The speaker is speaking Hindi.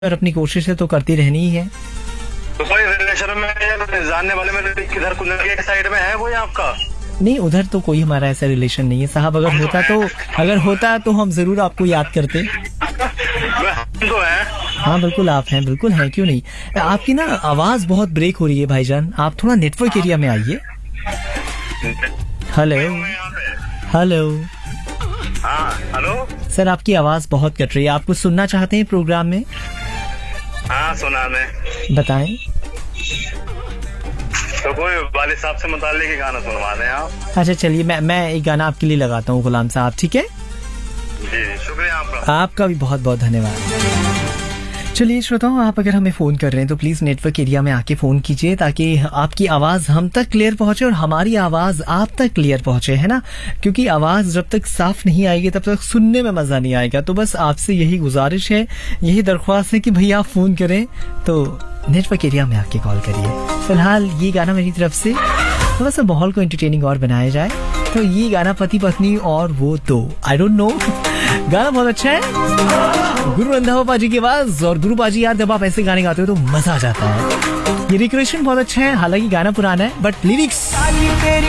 और अपनी कोशिशें तो करती रहनी ही है। तो कोई रिलेशन में जानने वाले में किधर कुंदरिया के साइड में है कोई आपका? नहीं, उधर तो कोई हमारा ऐसा रिलेशन नहीं है साहब। अगर होता तो हम जरूर आपको याद करते। हम तो हैं। हाँ बिल्कुल आप हैं, बिल्कुल हैं, क्यों नहीं। आपकी ना आवाज बहुत ब्रेक हो रही है भाईजान, आप थोड़ा नेटवर्क एरिया में आइए। Hello hello. हाँ हेलो सर, आपकी आवाज बहुत कट रही है। आप कुछ सुनना चाहते हैं प्रोग्राम में? हाँ सुना मैं। बताएं। तो कोई वालिद साहब से मुताल्लिक गाना सुनवा दें आप। अच्छा चलिए, मैं एक गाना आपके लिए लगाता हूँ गुलाम साहब, ठीक है? जी शुक्रिया आपका। आपका भी बहुत बहुत धन्यवाद। चलिए श्रोताओं, आप अगर हमें फ़ोन कर रहे हैं तो प्लीज़ नेटवर्क एरिया में आके फ़ोन कीजिए ताकि आपकी आवाज़ हम तक क्लियर पहुंचे और हमारी आवाज़ आप तक क्लियर पहुंचे, है ना। क्योंकि आवाज़ जब तक साफ नहीं आएगी तब तक सुनने में मज़ा नहीं आएगा। तो बस आपसे यही गुजारिश है, यही दरख्वास्त है कि भैया आप फ़ोन करें तो नेटवर्क एरिया में आके कॉल करिए। फिलहाल ये गाना मेरी तरफ से थोड़ा सा माहौल को एंटरटेनिंग और बनाया जाए तो ये गाना पति पत्नी और वो दो, आई डोंट नो, गाना बहुत अच्छा है। गुरु रंधावा पाजी की आवाज। और गुरु पाजी यार, जब आप ऐसे गाने गाते हो तो मजा आ जाता है। ये रिक्रिएशन बहुत अच्छा है, हालांकि गाना पुराना है बट लिरिक्स